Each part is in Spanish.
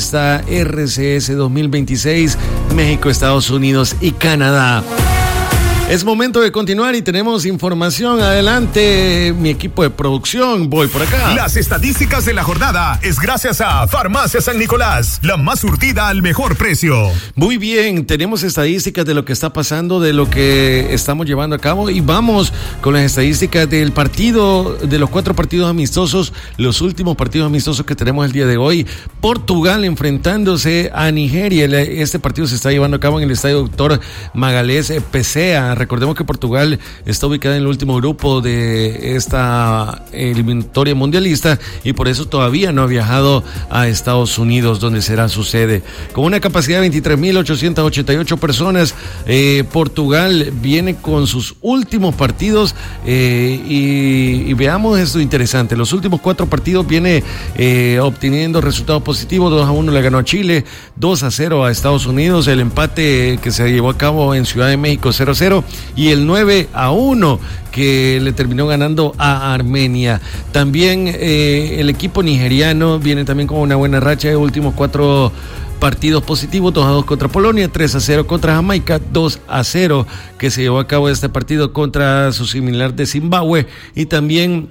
Mundialista RCS 2026, México, Estados Unidos y Canadá. Es momento de continuar y tenemos información. Adelante, mi equipo de producción. Voy por acá. Las estadísticas de la jornada es gracias a Farmacia San Nicolás, la más surtida al mejor precio. Muy bien, tenemos estadísticas de lo que está pasando, de lo que estamos llevando a cabo y vamos con las estadísticas del partido, de los 4 partidos amistosos, los últimos partidos amistosos que tenemos el día de hoy. Portugal enfrentándose a Nigeria. Este partido se está llevando a cabo en el estadio Doctor Magalhães Pessoa. Recordemos que Portugal está ubicada en el último grupo de esta eliminatoria mundialista y por eso todavía no ha viajado a Estados Unidos, donde será su sede. Con una capacidad de 23.888 personas, Portugal viene con sus últimos partidos y veamos esto interesante. Los últimos 4 partidos viene obteniendo resultados positivos. 2-1 le ganó a Chile, 2-0 a Estados Unidos, el empate que se llevó a cabo en Ciudad de México 0-0 y el 9-1 que le terminó ganando a Armenia. También el equipo nigeriano viene también con una buena racha de últimos 4 partidos positivos, 2-2 contra Polonia, 3-0 contra Jamaica, 2-0 que se llevó a cabo este partido contra su similar de Zimbabue y también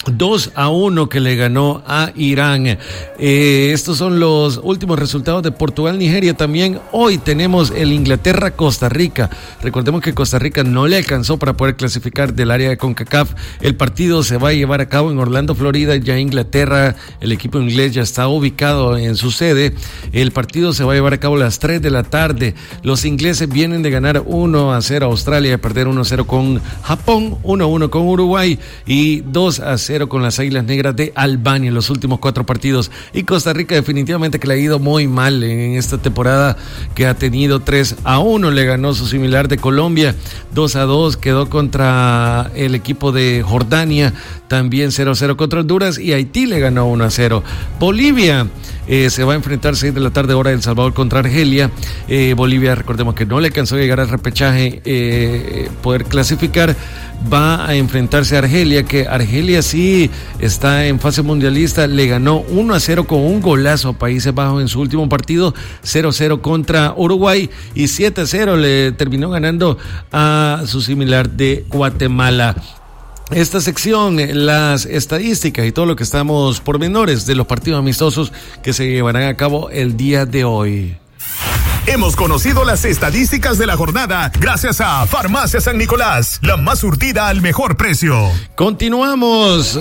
2-1 que le ganó a Irán. Estos son los últimos resultados de Portugal-Nigeria. También hoy tenemos el Inglaterra-Costa Rica. Recordemos que Costa Rica no le alcanzó para poder clasificar del área de CONCACAF. El partido se va a llevar a cabo en Orlando, Florida. Ya Inglaterra, el equipo inglés ya está ubicado en su sede. El partido se va a llevar a cabo a las 3 de la tarde. Los ingleses vienen de ganar 1-0 a Australia, de perder 1-0 con Japón, 1-1 con Uruguay y 2-0 con las Águilas Negras de Albania en los últimos 4 partidos. Y Costa Rica definitivamente que le ha ido muy mal en esta temporada, que ha tenido 3-1, le ganó su similar de Colombia, 2-2 quedó contra el equipo de Jordania, también 0-0 contra Honduras y Haití le ganó 1-0. Bolivia se va a enfrentar 6 de la tarde hora de El Salvador contra Argelia. Bolivia, recordemos que no le alcanzó a llegar al repechaje, poder clasificar. Va a enfrentarse a Argelia, que Argelia sí está en fase mundialista, le ganó 1-0 con un golazo a Países Bajos en su último partido, 0-0 contra Uruguay y 7-0 le terminó ganando a su similar de Guatemala. Esta sección, las estadísticas y todo lo que estamos pormenores de los partidos amistosos que se llevarán a cabo el día de hoy. Hemos conocido las estadísticas de la jornada gracias a Farmacia San Nicolás, la más surtida al mejor precio. Continuamos,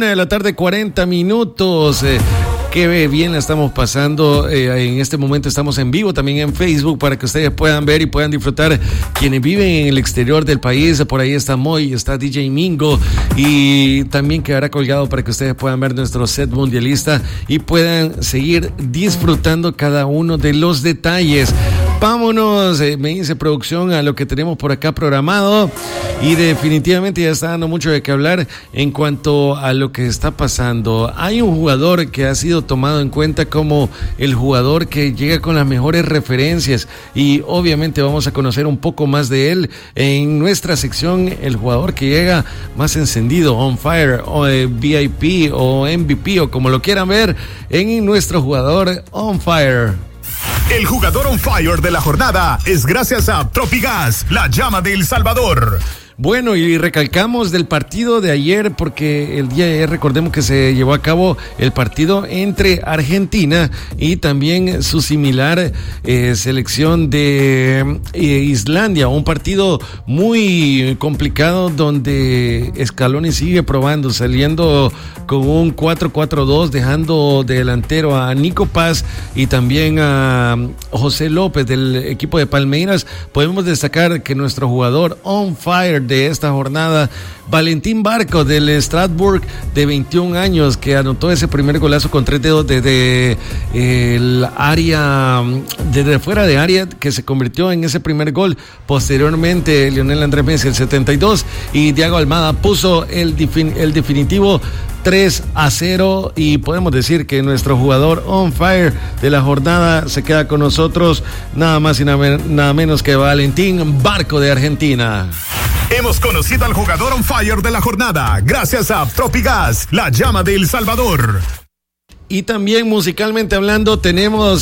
1:40 p.m. Qué bien la estamos pasando. En este momento estamos en vivo también en Facebook para que ustedes puedan ver y puedan disfrutar. Quienes viven en el exterior del país, por ahí está Moy, está DJ Mingo y también quedará colgado para que ustedes puedan ver nuestro set mundialista y puedan seguir disfrutando cada uno de los detalles. Vámonos, me dice producción, a lo que tenemos por acá programado y definitivamente ya está dando mucho de qué hablar en cuanto a lo que está pasando. Hay un jugador que ha sido tomado en cuenta como el jugador que llega con las mejores referencias y obviamente vamos a conocer un poco más de él en nuestra sección, el jugador que llega más encendido, on fire, o VIP o MVP o como lo quieran ver, en nuestro jugador on fire. El jugador on fire de la jornada es gracias a Tropigas, la llama de El Salvador. Bueno, y recalcamos del partido de ayer, porque el día de ayer recordemos que se llevó a cabo el partido entre Argentina y también su similar selección de Islandia, un partido muy complicado donde Scaloni sigue probando, saliendo con un 4-4-2, dejando de delantero a Nico Paz y también a José López del equipo de Palmeiras. Podemos destacar que nuestro jugador on fire de esta jornada, Valentín Barco del Strasbourg, de 21 años, que anotó ese primer golazo con 3 dedos desde el área, desde fuera de área, que se convirtió en ese primer gol. Posteriormente Lionel Andrés Messi el 72 y Thiago Almada puso el definitivo 3-0 y podemos decir que nuestro jugador on fire de la jornada se queda con nosotros, nada más y nada menos que Valentín Barco de Argentina. Hemos conocido al jugador on fire de la jornada gracias a Tropigas, la llama de El Salvador. Y también musicalmente hablando tenemos